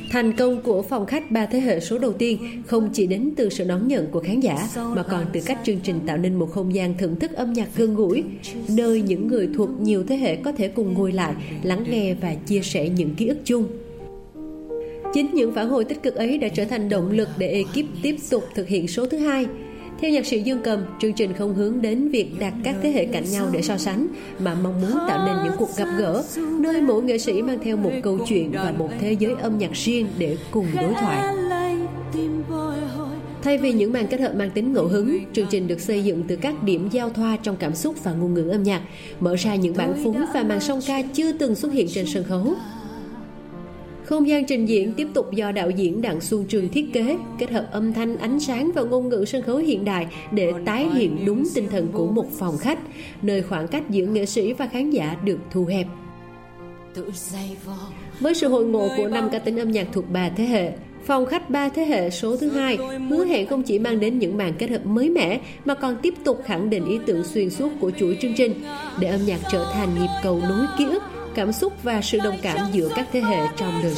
Thành công của phòng khách 3 thế hệ số đầu tiên không chỉ đến từ sự đón nhận của khán giả, mà còn từ cách chương trình tạo nên một không gian thưởng thức âm nhạc gần gũi, nơi những người thuộc nhiều thế hệ có thể cùng ngồi lại, lắng nghe và chia sẻ những ký ức chung. Chính những phản hồi tích cực ấy đã trở thành động lực để ekip tiếp tục thực hiện số thứ 2. Theo nhạc sĩ Dương Cầm, chương trình không hướng đến việc đặt các thế hệ cạnh nhau để so sánh, mà mong muốn tạo nên những cuộc gặp gỡ, nơi mỗi nghệ sĩ mang theo một câu chuyện và một thế giới âm nhạc riêng để cùng đối thoại. Thay vì những màn kết hợp mang tính ngẫu hứng, chương trình được xây dựng từ các điểm giao thoa trong cảm xúc và ngôn ngữ âm nhạc, mở ra những bản phúng và màn song ca chưa từng xuất hiện trên sân khấu. Không gian trình diễn tiếp tục do đạo diễn Đặng Xuân Trường thiết kế, kết hợp âm thanh, ánh sáng và ngôn ngữ sân khấu hiện đại để tái hiện đúng tinh thần của một phòng khách, nơi khoảng cách giữa nghệ sĩ và khán giả được thu hẹp. Với sự hội ngộ của 5 cá tính âm nhạc thuộc 3 thế hệ, phòng khách 3 thế hệ số thứ 2 hứa hẹn không chỉ mang đến những màn kết hợp mới mẻ, mà còn tiếp tục khẳng định ý tưởng xuyên suốt của chuỗi chương trình, để âm nhạc trở thành nhịp cầu nối ký ức, cảm xúc và sự đồng cảm giữa các thế hệ trong đời